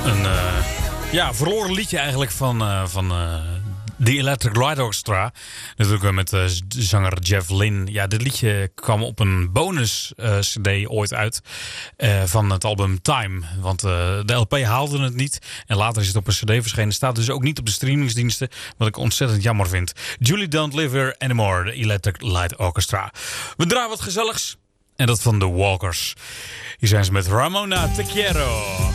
Een verloren liedje eigenlijk van The Electric Light Orchestra. Natuurlijk met zanger Jeff Lynne. Ja, dit liedje kwam op een bonus cd ooit uit van het album Time. Want de LP haalde het niet. En later is het op een cd verschenen. Staat dus ook niet op de streamingsdiensten. Wat ik ontzettend jammer vind. Julie Don't Live Here Anymore. The Electric Light Orchestra. We draaien wat gezelligs. En dat van The Walkers. Hier zijn ze met Ramona Te Quiero.